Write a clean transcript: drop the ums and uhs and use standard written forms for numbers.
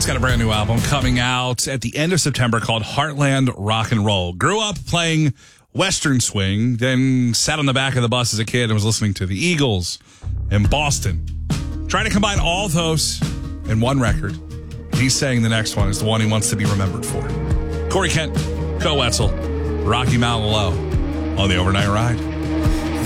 Kent's got a brand new album coming out at the end of September called Heartland Rock and Roll. Grew up playing Western swing, then sat on the back of the bus as a kid and was listening to the Eagles and Boston. Trying to combine all those in one record. He's saying the next one is the one he wants to be remembered for. Corey Kent, Co Wetzel, Rocky Mountain Low on the Overnight Ride.